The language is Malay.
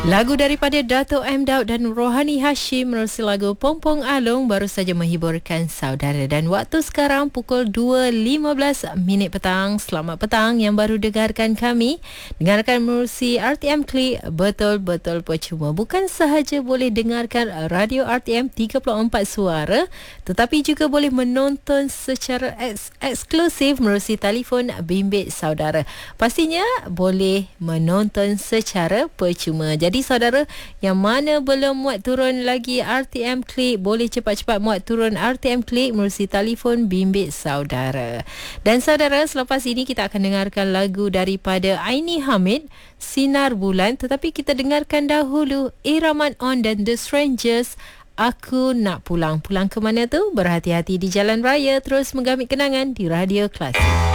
Lagu daripada Dato' M. Daud dan Rohani Hashim menerusi lagu Pompong Alung baru saja menghiburkan saudara. Dan waktu sekarang pukul 2.15 minit petang. Selamat petang yang baru dengarkan kami. Dengarkan menerusi RTM Klik, betul-betul percuma. Bukan sahaja boleh dengarkan radio RTM 34 suara, tetapi juga boleh menonton secara eksklusif menerusi telefon bimbit saudara. Pastinya boleh menonton secara percuma. Jadi saudara yang mana belum muat turun lagi RTM Klik, boleh cepat-cepat muat turun RTM Klik menerusi telefon bimbit saudara. Dan saudara, selepas ini kita akan dengarkan lagu daripada Aini Hamid, Sinar Bulan. Tetapi kita dengarkan dahulu Iraman On dan The Strangers, Aku Nak Pulang. Pulang ke mana tu? Berhati-hati di jalan raya. Terus menggamit kenangan di Radio Klasik.